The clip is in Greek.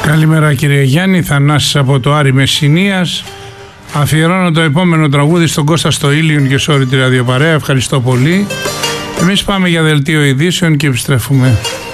Καλημέρα κύριε Γιάννη, Θανάσης από το Άρη Μεσσηνίας. Αφιερώνω το επόμενο τραγούδι στον Κώστα στο Ήλιον και σε όλη τη ραδιοπαρέα. Ευχαριστώ πολύ. Εμείς πάμε για δελτίο ειδήσεων και επιστρέφουμε.